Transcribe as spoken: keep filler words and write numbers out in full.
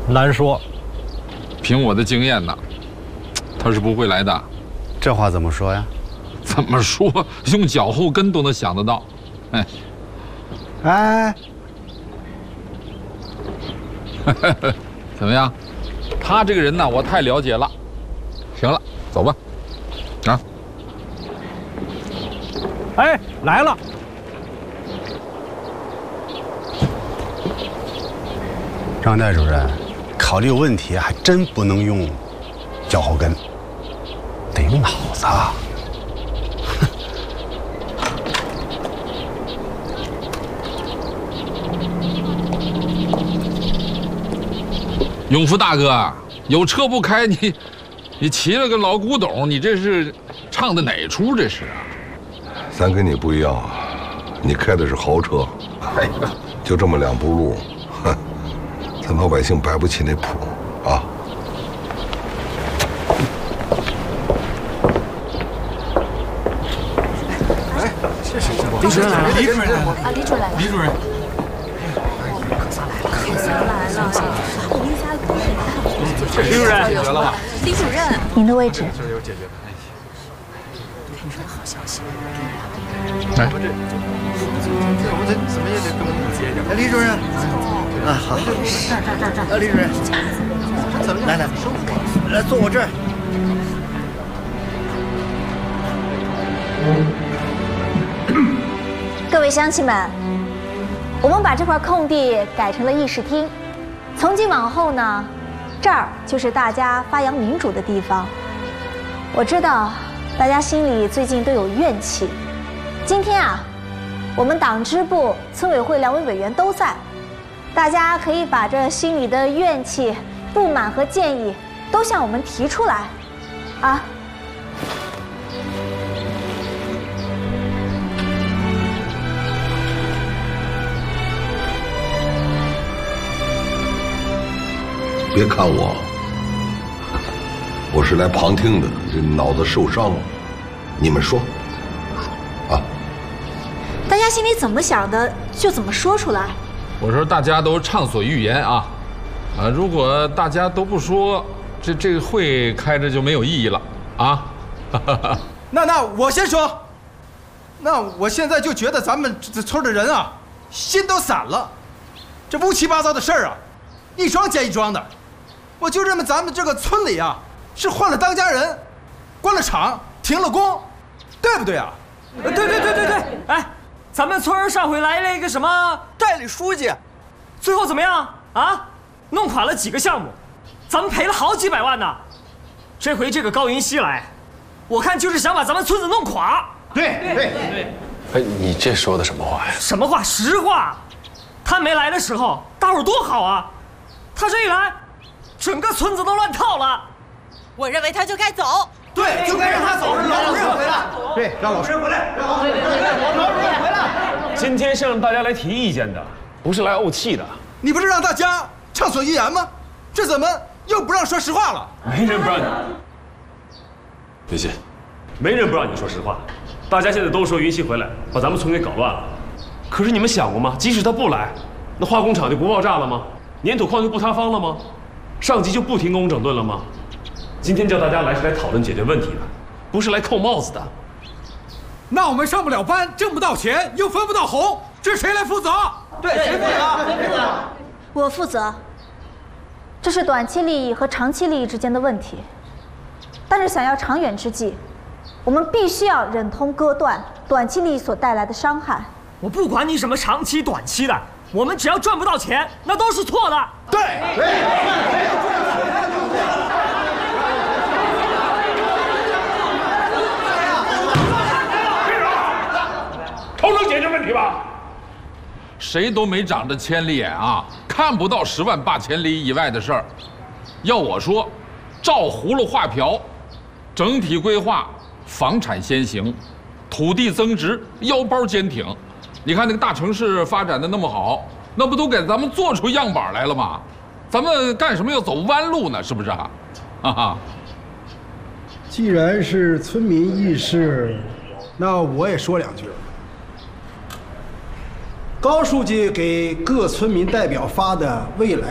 难说。 凭我的经验呢，他是不会来的。 这话怎么说呀？ 怎么说？用脚后跟都能想得到。哎， 哎， 怎么样？他这个人呢，我太了解了。行了，走吧。啊。 哎，来了。 张戴主任，考虑问题还真不能用脚后跟，得用脑子啊。 永福大哥，有车不开，你你骑了个老古董，你这是唱的哪出？这是啊？ 咱跟你不一样啊，你开的是豪车，哎，就这么两步路，哼，咱老百姓摆不起那谱啊。 哎，这是李主任来了，李主任啊，李主任来了， 李主任。 可算来了，可算来了。我们家李主任解决了吧？ 李主任，您的位置。 这有解决的。 听说好消息。 哎， 我这这我这怎么也得跟你接一点。哎，李主任。啊，好。这儿这儿这儿这儿。啊，李主任。这怎么来来，来坐我这儿。 各位乡亲们，我们把这块空地改成了议事厅，从今往后呢，这儿就是大家发扬民主的地方。我知道大家心里最近都有怨气，今天啊，我们党支部、村委会两位委员都在，大家可以把这心里的怨气、不满和建议都向我们提出来，啊。 别看我，我是来旁听的，这脑子受伤了。你们说，说啊！ 大家心里怎么想的就怎么说出来。 我说大家都畅所欲言啊，啊，如果大家都不说，这这个会开着就没有意义了啊。 那那我先说，那我现在就觉得咱们这村的人啊，心都散了，这乌七八糟的事儿啊，一桩接一桩的。我就认为咱们这个村里啊，是换了当家人，关了厂，停了工，对不对啊？ 对对对对对，哎，咱们村上回来了一个什么代理书记，最后怎么样啊？弄垮了几个项目，咱们赔了好几百万呢。这回这个高云熙来，我看就是想把咱们村子弄垮。 对对对。 哎，你这说的什么话呀？ 什么话？实话。他没来的时候，大伙儿多好啊。他这一来，整个村子都乱套了。 我认为他就该走。 对，就该让他走，让老主任回来。对，让老师回来，让老主任回来。 今天是让大家来提意见的，不是来怄气的。 你不是让大家畅所欲言吗？这怎么又不让说实话了？ 没人不让你。云熙，没人不让你说实话。大家现在都说云熙回来，把咱们村给搞乱了。可是你们想过吗？即使他不来，那化工厂就不爆炸了吗？粘土矿就不塌方了吗？上级就不停工整顿了吗？今天叫大家来是来讨论解决问题的，不是来扣帽子的。 那我们上不了班，挣不到钱，又分不到红，这谁来负责？对，谁负责？谁负责？ 我负责。这是短期利益和长期利益之间的问题，但是想要长远之计，我们必须要忍痛割断短期利益所带来的伤害。 我不管你什么长期、短期的，我们只要赚不到钱，那都是错的。 对对。 都能解决问题吧？谁都没长着千里眼啊，看不到十万八千里以外的事儿。要我说，照葫芦画瓢，整体规划，房产先行，土地增值，腰包坚挺。你看那个大城市发展的那么好，那不都给咱们做出样板来了吗？咱们干什么要走弯路呢？是不是啊？哈哈。 既然是村民议事，那我也说两句。高书记给各村民代表发的未来